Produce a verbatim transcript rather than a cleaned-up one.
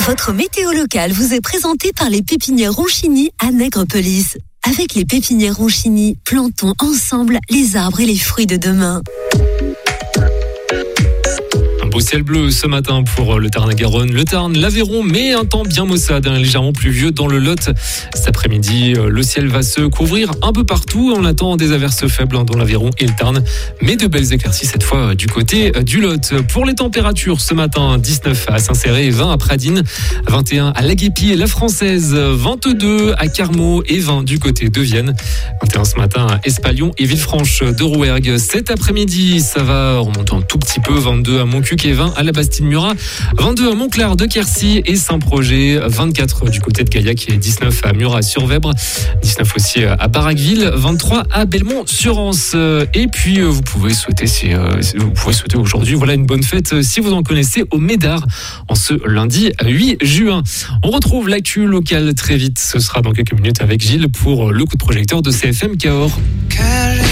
Votre météo locale vous est présentée par les pépinières Ronchini à Nègrepelisse. Avec les pépinières Ronchini, plantons ensemble les arbres et les fruits de demain. Au ciel bleu ce matin pour le Tarn-et-Garonne, le Tarn, l'Aveyron, mais un temps bien maussade, hein, légèrement pluvieux dans le Lot. Cet après-midi, le ciel va se couvrir un peu partout. On attend des averses faibles hein, dans l'Aveyron et le Tarn, mais de belles éclaircies cette fois du côté du Lot. Pour les températures ce matin, dix-neuf à Saint-Céré, vingt à Pradines, vingt et un à Laguépi et la Française, vingt-deux à Carmaux et vingt du côté de Vienne, vingt et un ce matin à Espalion et Villefranche de Rouergue. Cet après-midi, ça va remonter un tout petit peu, vingt-deux à Montcuq et vingt à la Bastide-Murat, vingt-deux à Montclar de Quercy et Saint-Projet, vingt-quatre du côté de Gaillac et dix-neuf à Murat-sur-Vèbre, dix-neuf aussi à Baraqueville, vingt-trois à Belmont-sur-Anse. Et puis vous pouvez souhaiter, si, euh, vous pouvez souhaiter aujourd'hui, voilà une bonne fête si vous en connaissez au Médard en ce lundi huit juin. On retrouve l'actu locale très vite. Ce sera dans quelques minutes avec Gilles pour le coup de projecteur de C F M Cahors.